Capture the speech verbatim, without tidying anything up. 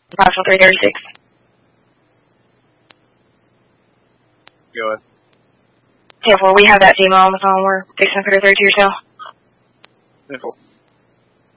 Possible three thirty-six. Go ahead. ten four, we have that female on the phone. We're fixing to put her through to your cell. ten four.